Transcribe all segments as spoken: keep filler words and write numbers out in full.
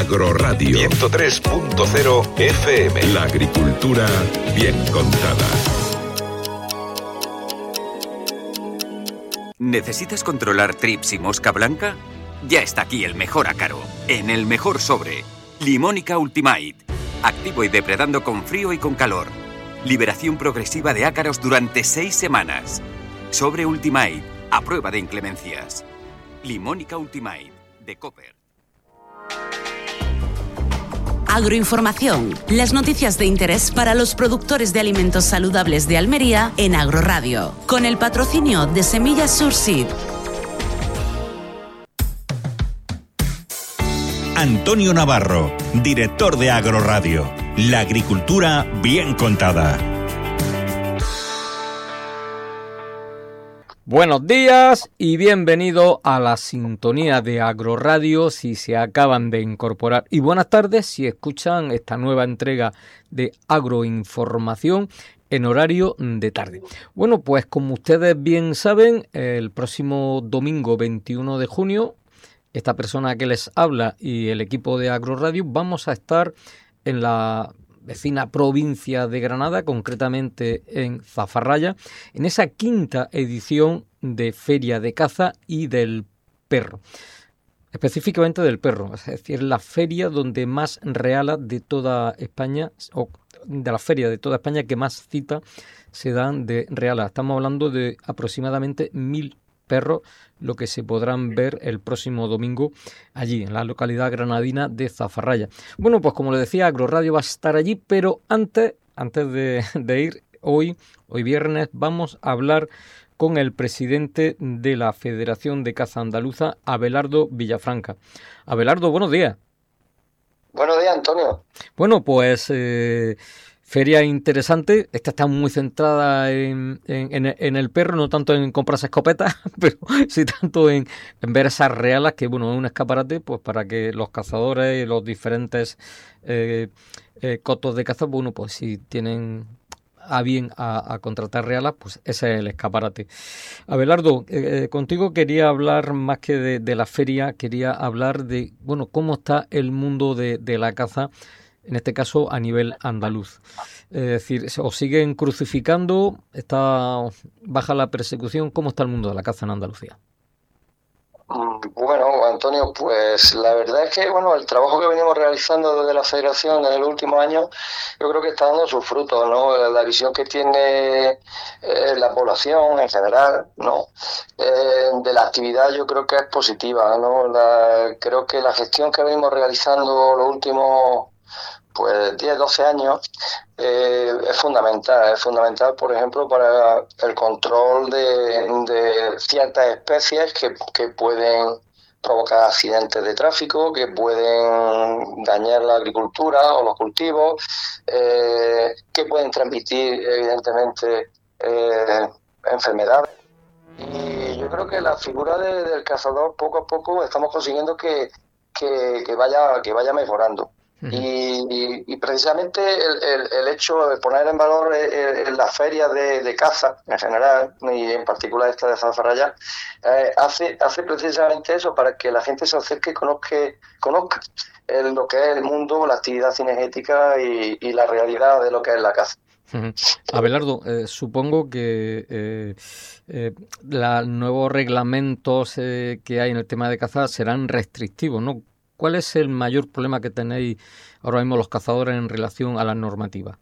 Agroradio ciento tres punto cero F M. La agricultura bien contada. ¿Necesitas controlar trips y mosca blanca? Ya está aquí el mejor ácaro, en el mejor sobre. Limónica Ultimate. Activo y depredando con frío y con calor. Liberación progresiva de ácaros durante seis semanas. Sobre Ultimate, a prueba de inclemencias. Limónica Ultimate, de Copper. Agroinformación. Las noticias de interés para los productores de alimentos saludables de Almería en Agroradio. Con el patrocinio de Semillas Surseed. Antonio Navarro, director de Agroradio. La agricultura bien contada. Buenos días y bienvenido a la sintonía de Agroradio si se acaban de incorporar. Y buenas tardes si escuchan esta nueva entrega de Agroinformación en horario de tarde. Bueno, pues como ustedes bien saben, el próximo domingo veintiuno de junio, esta persona que les habla y el equipo de Agroradio vamos a estar en la vecina provincia de Granada, concretamente en Zafarraya, en esa quinta edición de Feria de Caza y del Perro, específicamente del perro, es decir, la feria donde más reala de toda España, o de la feria de toda España que más citas se dan de reala. Estamos hablando de aproximadamente mil perros, lo que se podrán ver el próximo domingo allí, en la localidad granadina de Zafarraya. Bueno, pues como le decía, Agroradio va a estar allí, pero antes, antes de, de ir, hoy, hoy viernes, vamos a hablar con el presidente de la Federación de Caza Andaluza, Abelardo Villafranca. Abelardo, buenos días. Buenos días, Antonio. Bueno, pues eh, feria interesante. Esta está muy centrada en, en, en el perro, no tanto en comprarse escopetas, pero sí tanto en, en ver esas realas, que bueno, es un escaparate pues para que los cazadores y los diferentes eh, eh, cotos de caza, bueno, pues si tienen a bien a, a contratar realas, pues ese es el escaparate. Abelardo, eh, contigo quería hablar más que de, de la feria, quería hablar de, bueno, cómo está el mundo de, de la caza, en este caso a nivel andaluz. Es decir, ¿os siguen crucificando? ¿Está baja la persecución? ¿Cómo está el mundo de la caza en Andalucía? Bueno, Antonio, pues la verdad es que bueno, el trabajo que venimos realizando desde la Federación en el último año, yo creo que está dando sus frutos, ¿no? La visión que tiene eh, la población en general, ¿no? Eh, de la actividad yo creo que es positiva, ¿no? La, creo que la gestión que venimos realizando los últimos pues diez, doce años eh, es fundamental, es fundamental, por ejemplo, para el control de, de ciertas especies que, que pueden provocar accidentes de tráfico, que pueden dañar la agricultura o los cultivos, eh, que pueden transmitir, evidentemente, eh, enfermedades. Y yo creo que la figura de, del cazador, poco a poco, estamos consiguiendo que, que, que vaya, que vaya mejorando. Y, y, y precisamente el, el, el hecho de poner en valor en, en las ferias de, de caza en general y en particular esta de Zafarraya eh, hace hace precisamente eso, para que la gente se acerque y conozca, conozca el, lo que es el mundo, la actividad cinegética y, y la realidad de lo que es la caza. Uh-huh. Abelardo, eh, supongo que eh, eh, los nuevos reglamentos eh, que hay en el tema de caza serán restrictivos, ¿no? ¿Cuál es el mayor problema que tenéis ahora mismo los cazadores en relación a las normativas?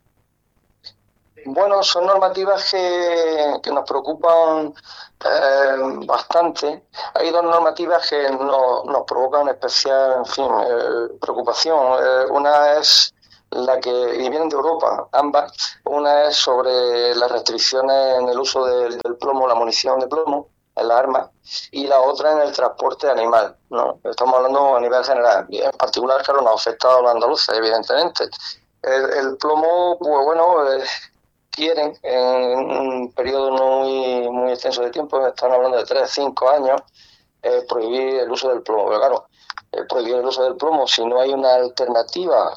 Bueno, son normativas que, que nos preocupan eh, bastante. Hay dos normativas que nos, nos provocan especial, en fin, eh, preocupación. Eh, una es la que, y vienen de Europa, ambas. Una es sobre las restricciones en el uso del, del plomo, la munición de plomo en las armas, y la otra en el transporte animal, ¿no? Estamos hablando a nivel general, y en particular, claro, nos ha afectado a los andaluces, evidentemente. El, el plomo, pues bueno, eh, quieren en un periodo no muy, muy extenso de tiempo, están hablando de tres, cinco años, eh, prohibir el uso del plomo. Pero claro, eh, prohibir el uso del plomo si no hay una alternativa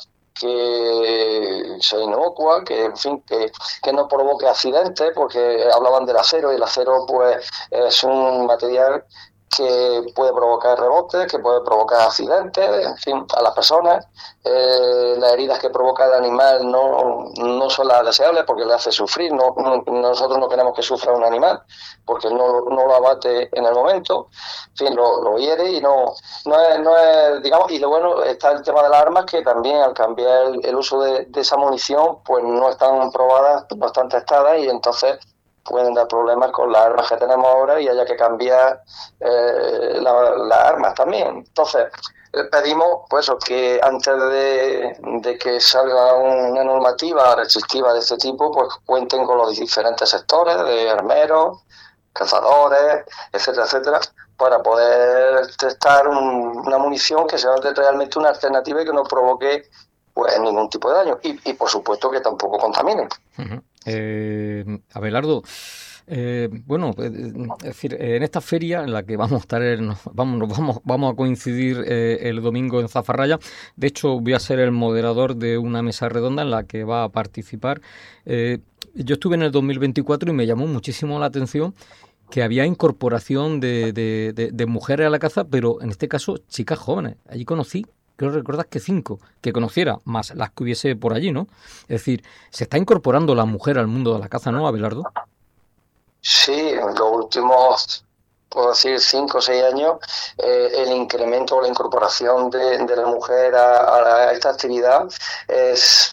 que sea inocua, que en fin, que, que no provoque accidentes, porque hablaban del acero, y el acero pues es un material que puede provocar rebotes, que puede provocar accidentes, en fin, a las personas. Eh, las heridas que provoca el animal no, no son las deseables porque le hace sufrir. No, no, nosotros no queremos que sufra un animal porque no, no lo abate en el momento. En fin, lo, lo hiere y no, no, es, no es, digamos, y lo bueno está el tema de las armas, que también al cambiar el, el uso de, de esa munición, pues no están probadas, no están testadas, y entonces pueden dar problemas con las armas que tenemos ahora y haya que cambiar eh, las la armas también. Entonces, pedimos pues que antes de, de que salga una normativa restrictiva de este tipo, pues cuenten con los diferentes sectores de armeros, cazadores, etcétera, etcétera, para poder testar un, una munición que sea realmente una alternativa y que no provoque pues ningún tipo de daño. Y, y por supuesto que tampoco contamine. Uh-huh. Eh, Abelardo, eh, bueno, es decir, en esta feria en la que vamos a estar, en, vamos, vamos, vamos a coincidir eh, el domingo en Zafarraya. De hecho, voy a ser el moderador de una mesa redonda en la que va a participar. Eh, yo estuve en el dos mil veinticuatro y me llamó muchísimo la atención que había incorporación de, de, de, de mujeres a la caza, pero en este caso chicas jóvenes. Allí conocí, creo recordar que cinco, que conociera, más las que hubiese por allí, ¿no? Es decir, se está incorporando la mujer al mundo de la caza, ¿no, Abelardo? Sí, en los últimos, puedo decir, cinco o seis años, eh, el incremento o la incorporación de, de la mujer a, a esta actividad es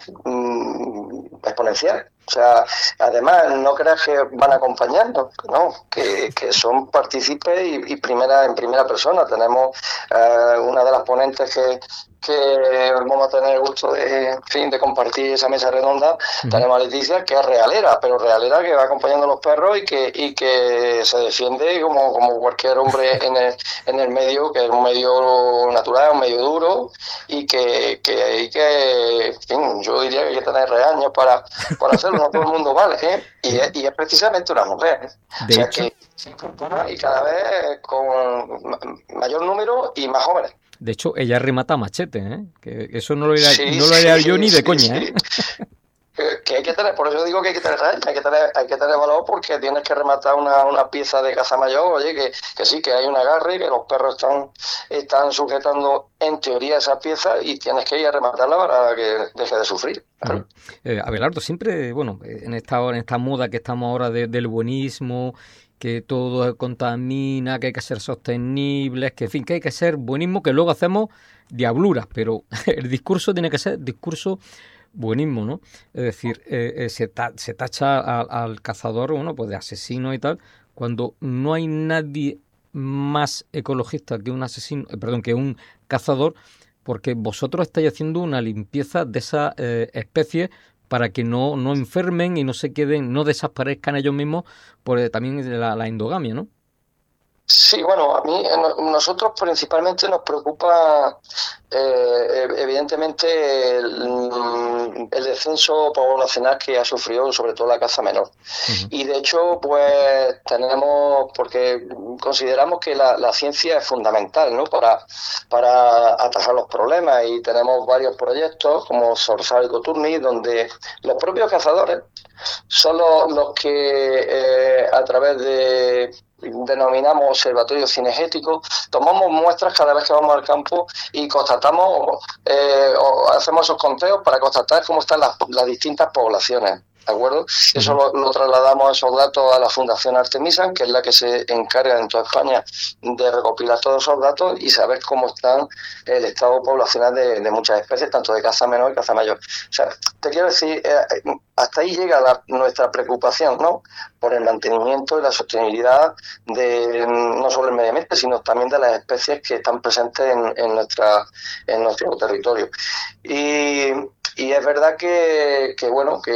mm, exponencial. O sea, además, no creas que van acompañando, ¿no? Que, que son partícipes y, y primera en primera persona. Tenemos eh, una de las ponentes que, que vamos a tener el gusto de, en fin, de compartir esa mesa redonda. Uh-huh. Tenemos a Leticia, que es realera, pero realera que va acompañando a los perros y que y que se defiende como, como cualquier hombre en el, en el medio, que es un medio natural, un medio duro, y que, que hay que, en fin, yo diría que hay que tener reaños para, para hacerlo. No todo el mundo vale, ¿eh? Y es, y es precisamente una mujer. De o sea hecho, que se incorpora y cada vez con mayor número y más jóvenes. De hecho, ella remata machete, ¿eh? Que eso no lo haría, sí, no lo haría sí, yo ni de sí, coña, sí. ¿eh? Que, que hay que tener, por eso digo que hay que tener hay que tener, hay que tener valor, porque tienes que rematar una, una pieza de caza mayor, oye, que, que sí, que hay un agarre, que los perros están, están sujetando en teoría esa pieza y tienes que ir a rematarla para que deje de sufrir. Claro. Eh, Abelardo, siempre, bueno, en esta en esta moda que estamos ahora de, del buenismo, que todo contamina, que hay que ser sostenibles, que en fin, que hay que ser buenismo, que luego hacemos diabluras, pero el discurso tiene que ser discurso buenismo, ¿no? Es decir, eh, eh, se, ta- se tacha a, al cazador, bueno, pues de asesino y tal, cuando no hay nadie más ecologista que un asesino, eh, perdón, que un cazador, porque vosotros estáis haciendo una limpieza de esa eh, especie para que no, no enfermen y no se queden, no desaparezcan ellos mismos por eh, también la, la endogamia, ¿no? Sí, bueno, a mí, nosotros principalmente nos preocupa eh, evidentemente el, el descenso poblacional que ha sufrido sobre todo la caza menor. Uh-huh. Y de hecho, pues tenemos, porque consideramos que la, la ciencia es fundamental, ¿no? Para, para atajar los problemas, y tenemos varios proyectos como Zorzal y Coturni, donde los propios cazadores son los, los que eh, a través de denominamos observatorio cinegético, tomamos muestras cada vez que vamos al campo y constatamos eh, o hacemos esos conteos para constatar cómo están las, las distintas poblaciones. ¿De acuerdo? Eso lo, lo trasladamos esos datos a la Fundación Artemisan, que es la que se encarga en toda España de recopilar todos esos datos y saber cómo están el estado poblacional de, de muchas especies, tanto de caza menor y caza mayor. O sea, te quiero decir, eh, hasta ahí llega la, nuestra preocupación, ¿no? Por el mantenimiento y la sostenibilidad de no solo el medio ambiente, sino también de las especies que están presentes en, en nuestra en nuestro territorio. Y Y es verdad que, que bueno, que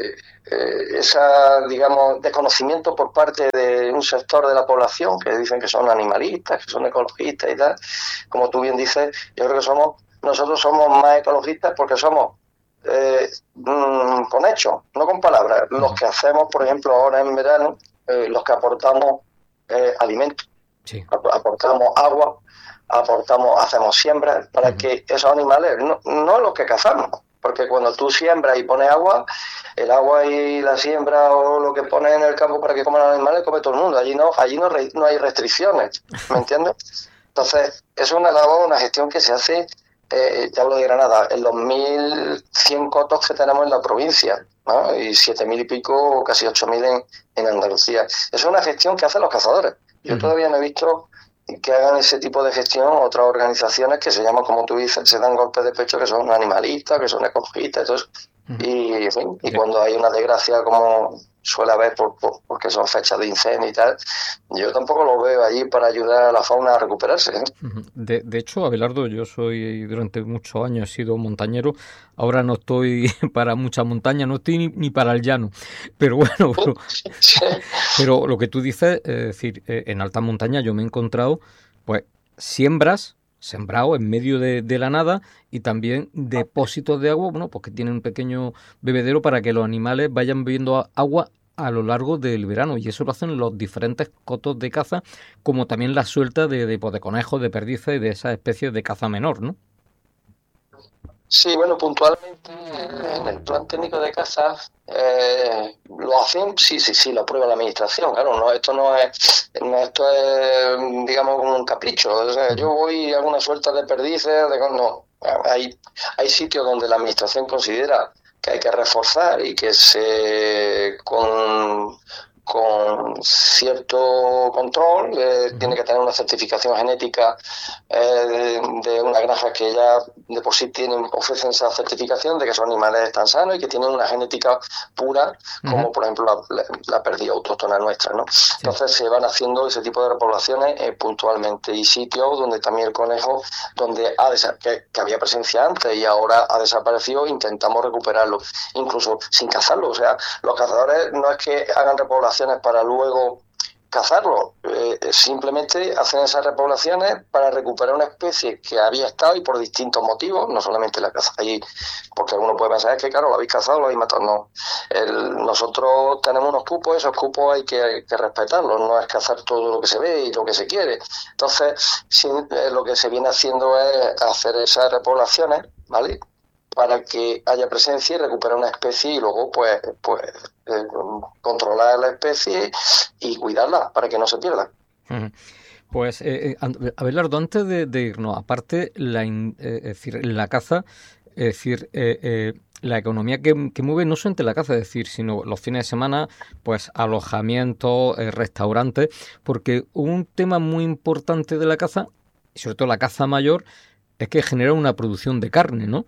eh, esa, digamos, desconocimiento por parte de un sector de la población que dicen que son animalistas, que son ecologistas y tal, como tú bien dices, yo creo que somos, nosotros somos más ecologistas porque somos eh, mmm, con hechos, no con palabras. Los que hacemos, por ejemplo, ahora en verano, eh, los que aportamos eh, alimentos, sí. aportamos agua, aportamos, hacemos siembras para uh-huh. que esos animales, no, no los que cazamos, porque cuando tú siembras y pones agua, el agua y la siembra o lo que pones en el campo para que coman los animales, come todo el mundo. Allí no, allí no, re, no hay restricciones, ¿me entiendes? Entonces, es una labor, una gestión que se hace, eh, ya hablo de Granada, en los mil cien cotos que tenemos en la provincia, ¿no? Y siete mil y pico, casi ocho mil en, en Andalucía. Es una gestión que hacen los cazadores. Yo uh-huh. todavía no he visto que hagan ese tipo de gestión otras organizaciones que se llaman, como tú dices, se dan golpes de pecho, que son animalistas, que son ecologistas y todo eso. Uh-huh. Y, en fin, y cuando hay una desgracia como suele haber por, por, porque son fechas de incendio y tal, yo tampoco lo veo allí para ayudar a la fauna a recuperarse, ¿eh? De, de hecho, Abelardo, yo soy durante muchos años he sido montañero, ahora no estoy para mucha montaña, no estoy ni, ni para el llano, pero bueno, pero, sí. pero lo que tú dices, es decir, en alta montaña yo me he encontrado pues siembras, sembrado en medio de, de la nada y también depósitos de agua, bueno, pues que tienen un pequeño bebedero para que los animales vayan bebiendo agua a lo largo del verano, y eso lo hacen los diferentes cotos de caza, como también la suelta de, de, pues, de conejos, de perdices y de esas especies de caza menor, ¿no? Sí, bueno, puntualmente en el plan técnico de caza eh, lo hacen, sí, sí, sí, lo aprueba la administración, claro, no, esto no es, no, esto es, digamos, un capricho, o sea, yo voy a una suelta de perdices, de, no, hay, hay sitios donde la administración considera que hay que reforzar y que se con con cierto control, eh, uh-huh. tiene que tener una certificación genética eh, de, de una granja que ya de por sí tienen, ofrecen esa certificación de que esos animales están sanos y que tienen una genética pura, uh-huh. como por ejemplo la, la, la perdida autóctona nuestra, ¿no? Sí. Entonces se van haciendo ese tipo de repoblaciones eh, puntualmente, y sitios donde también el conejo, donde ha desa- que, que había presencia antes y ahora ha desaparecido, intentamos recuperarlo, incluso sin cazarlo. O sea, los cazadores no es que hagan repoblaciones para luego cazarlo, eh, simplemente hacen esas repoblaciones para recuperar una especie que había estado y por distintos motivos, no solamente la caza allí, porque alguno puede pensar, es que claro, lo habéis cazado, lo habéis matado, no. El, nosotros tenemos unos cupos, esos cupos hay que, que respetarlos, no es cazar todo lo que se ve y lo que se quiere. Entonces, si, eh, lo que se viene haciendo es hacer esas repoblaciones, ¿vale?, para que haya presencia y recuperar una especie y luego pues pues eh, controlar la especie y cuidarla para que no se pierda. Uh-huh. Pues eh, Abelardo, antes de, de irnos, aparte la in, eh, es decir, la caza, es decir, eh, eh, la economía que, que mueve no solamente la caza, es decir, sino los fines de semana, pues alojamientos, eh, restaurantes, porque un tema muy importante de la caza, y sobre todo la caza mayor, es que genera una producción de carne, ¿no?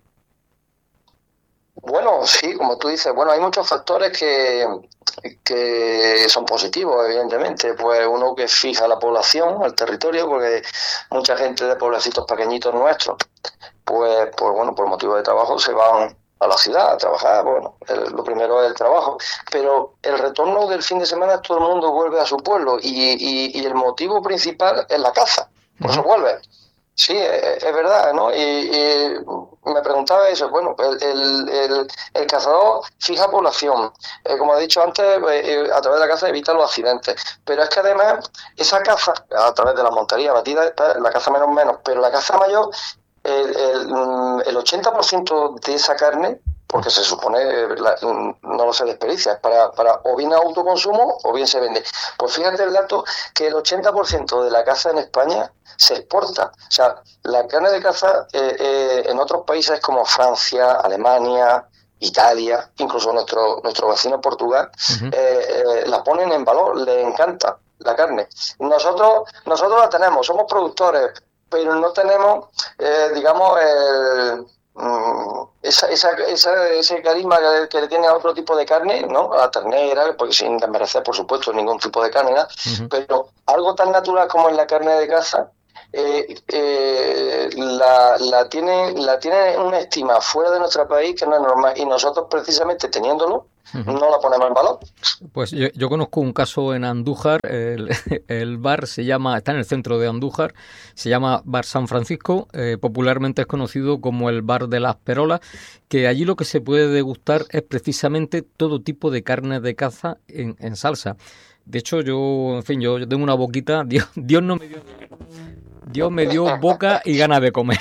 Bueno, sí, como tú dices, bueno, hay muchos factores que, que son positivos, evidentemente. Pues uno que fija la población, el territorio, porque mucha gente de pueblecitos pequeñitos nuestros, pues, pues bueno, por motivo de trabajo se van a la ciudad a trabajar. Bueno, el, lo primero es el trabajo, pero el retorno del fin de semana todo el mundo vuelve a su pueblo y, y, y el motivo principal es la caza, por eso vuelve. Sí, es, es verdad, ¿no? Y, y me preguntaba eso, bueno, el, el, el, el cazador fija población, eh, como he dicho antes, eh, a través de la caza evita los accidentes, pero es que además esa caza, a través de la montería batida, la caza menos menos, pero la caza mayor, el, el, el ochenta por ciento de esa carne, porque se supone, la, no lo se desperdicia, es para, para o bien autoconsumo o bien se vende. Pues fíjate el dato que el ochenta por ciento de la caza en España se exporta. O sea, la carne de caza eh, eh, en otros países como Francia, Alemania, Italia, incluso nuestro nuestro vecino Portugal, uh-huh. eh, eh, la ponen en valor, les encanta la carne. Nosotros nosotros la tenemos, somos productores, pero no tenemos, eh, digamos, el... Esa, esa, esa, ese carisma que, que le tiene a otro tipo de carne, ¿no? A la ternera, porque sin desmerecer, por supuesto, ningún tipo de carne, ¿no? Uh-huh. Pero algo tan natural como es la carne de caza, eh, eh, la, la tiene la tiene una estima fuera de nuestro país que no es normal, y nosotros precisamente teniéndolo uh-huh. no la ponemos en valor. Pues yo, yo conozco un caso en Andújar, el, el bar se llama, está en el centro de Andújar, se llama Bar San Francisco, eh, popularmente es conocido como el Bar de las Perolas, que allí lo que se puede degustar es precisamente todo tipo de carne de caza en, en salsa. De hecho, yo, en fin, yo, yo tengo una boquita, Dios, Dios no me dio Dios me dio boca y ganas de comer.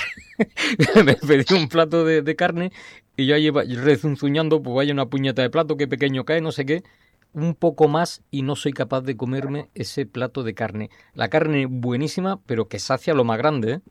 Me pedí un plato de, de carne y yo allí rezunzuñando, pues vaya una puñeta de plato, qué pequeño cae, no sé qué. Un poco más y no soy capaz de comerme ese plato de carne. La carne buenísima, pero que sacia lo más grande, ¿eh?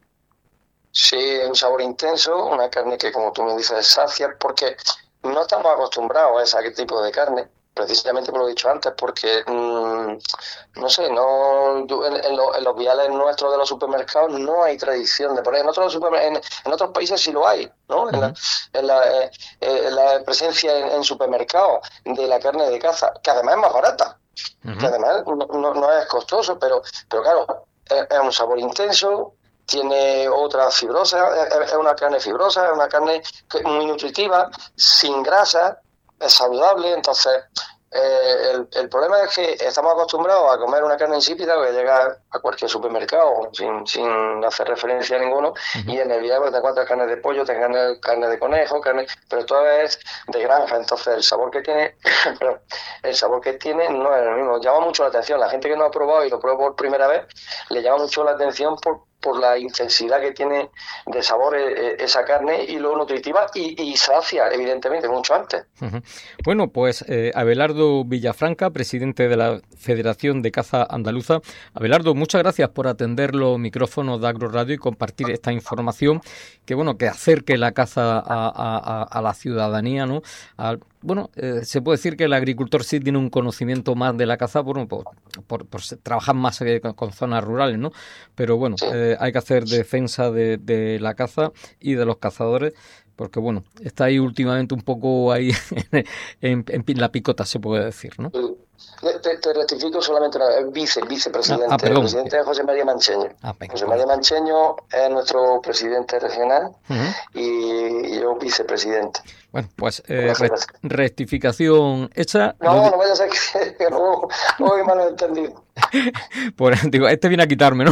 Sí, un sabor intenso, una carne que, como tú me dices, sacia, porque no estamos acostumbrados a ese tipo de carne, precisamente por lo dicho antes, porque, mmm, no sé, no en, en, lo, en los viales nuestros de los supermercados no hay tradición de poner. En otros, en, en otros países sí lo hay, ¿no? Uh-huh. En la, en la, eh, eh, la presencia en, en supermercados de la carne de caza, que además es más barata, uh-huh. que además no, no, no es costoso, pero, pero claro, es, es un sabor intenso. Tiene otra fibrosa, es una carne fibrosa, es una carne muy nutritiva, sin grasa, es saludable. Entonces, eh, el, el problema es que estamos acostumbrados a comer una carne insípida que llega a cualquier supermercado sin, sin hacer referencia a ninguno, uh-huh. y en el día pues, te encuentras carne de pollo, te encuentras carne de conejo, carne, pero todo es de granja. Entonces, el sabor que tiene, pero el sabor que tiene no es el mismo. Llama mucho la atención. La gente que no ha probado y lo prueba por primera vez, le llama mucho la atención por por la intensidad que tiene de sabor eh, esa carne y lo nutritiva y, y sacia, evidentemente, mucho antes. Uh-huh. Bueno, pues eh, Abelardo Villafranca, presidente de la Federación de Caza Andaluza. Abelardo, muchas gracias por atender los micrófonos de Agroradio y compartir esta información que, bueno, que acerque la caza a, a, a la ciudadanía, ¿no? A, bueno, eh, se puede decir que el agricultor sí tiene un conocimiento más de la caza por, por, por, por trabajar más eh, con, con zonas rurales, ¿no? Pero bueno, sí. eh, hay que hacer defensa de, de la caza y de los cazadores, porque bueno, está ahí últimamente un poco ahí en, en, en la picota, se puede decir, ¿no? Te, te rectifico solamente una vez, vice, vicepresidente, ah, el presidente es José María Mancheño. Ah, venga, José María Mancheño es nuestro presidente regional, uh-huh. y, y yo vicepresidente. Bueno, pues eh, re- rectificación hecha. No, lo... no vaya a ser que, que no, no voy mal entendido. Pues digo, este viene a quitarme, ¿no?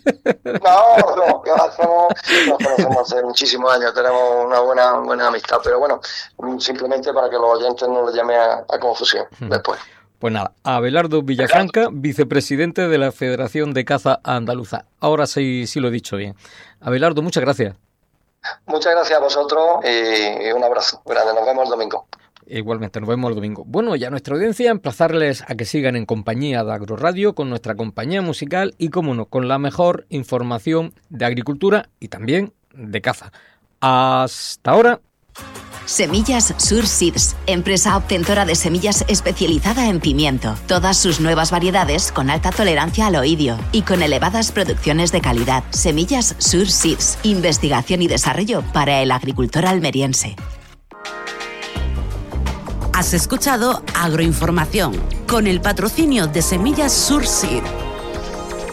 No, no, que hacemos, nos conocemos hace muchísimos años, tenemos una buena, buena amistad, pero bueno, simplemente para que los oyentes no lo llamen a, a confusión uh-huh. después. Pues nada, Abelardo Villafranca, vicepresidente de la Federación de Caza Andaluza. Ahora sí, sí lo he dicho bien. Abelardo, muchas gracias. Muchas gracias a vosotros y un abrazo grande. Nos vemos el domingo. Igualmente, nos vemos el domingo. Bueno, ya nuestra audiencia, emplazarles a que sigan en compañía de Agroradio con nuestra compañía musical y, como no, con la mejor información de agricultura y también de caza. Hasta ahora. Semillas Sur Seeds, empresa obtentora de semillas especializada en pimiento. Todas sus nuevas variedades con alta tolerancia al oidio y con elevadas producciones de calidad. Semillas Sur Seeds, investigación y desarrollo para el agricultor almeriense. Has escuchado Agroinformación con el patrocinio de Semillas Sur Seeds.